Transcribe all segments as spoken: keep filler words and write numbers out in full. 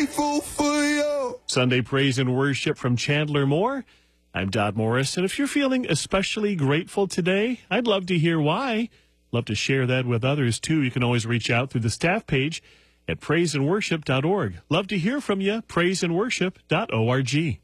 grateful for you. Sunday praise and worship from Chandler Moore. I'm Dodd Morris, and if you're feeling especially grateful today, I'd love to hear why. Love to share that with others, too. You can always reach out through the staff page at praise and worship dot org. Love to hear from you, praise and worship dot org.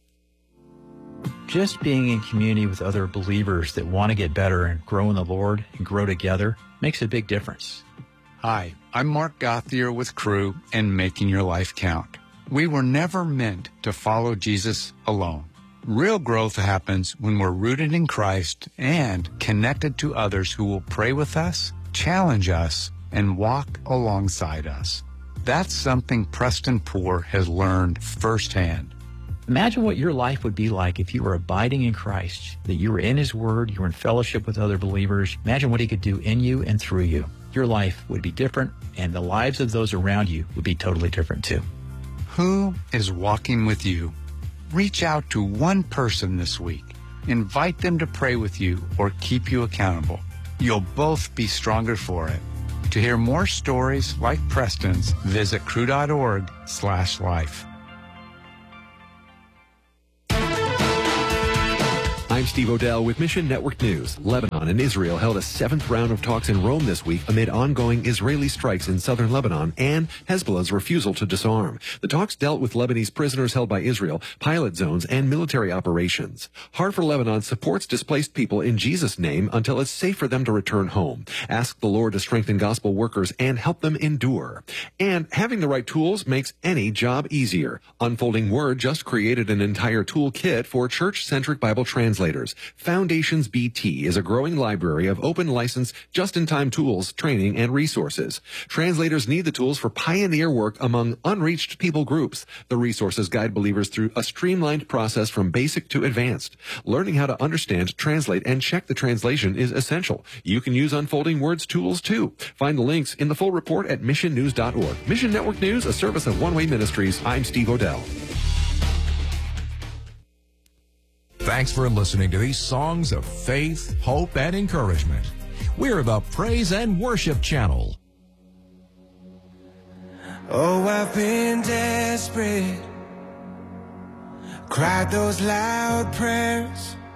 Just being in community with other believers that want to get better and grow in the Lord and grow together makes a big difference. Hi, I'm Mark Gothier with Crew and Making Your Life Count. We were never meant to follow Jesus alone. Real growth happens when we're rooted in Christ and connected to others who will pray with us, challenge us, and walk alongside us. That's something Preston Poore has learned firsthand. Imagine what your life would be like if you were abiding in Christ, that you were in His Word, you were in fellowship with other believers. Imagine what He could do in you and through you. Your life would be different, and the lives of those around you would be totally different too. Who is walking with you? Reach out to one person this week. Invite them to pray with you or keep you accountable. You'll both be stronger for it. To hear more stories like Preston's, visit crew.org slash life. I'm Steve Odell with Mission Network News. Lebanon and Israel held a seventh round of talks in Rome this week amid ongoing Israeli strikes in southern Lebanon and Hezbollah's refusal to disarm. The talks dealt with Lebanese prisoners held by Israel, pilot zones, and military operations. Heart for Lebanon supports displaced people in Jesus' name until it's safe for them to return home. Ask the Lord to strengthen gospel workers and help them endure. And having the right tools makes any job easier. Unfolding Word just created an entire toolkit for church-centric Bible translators. Foundations B T is a growing library of open license, just-in-time tools, training, and resources. Translators need the tools for pioneer work among unreached people groups. The resources guide believers through a streamlined process from basic to advanced. Learning how to understand, translate, and check the translation is essential. You can use Unfolding Word's tools, too. Find the links in the full report at mission news dot org. Mission Network News, a service of One Way Ministries. I'm Steve Odell. Thanks for listening to these songs of faith, hope, and encouragement. We're the Praise and Worship Channel. Oh, I've been desperate, cried those loud prayers,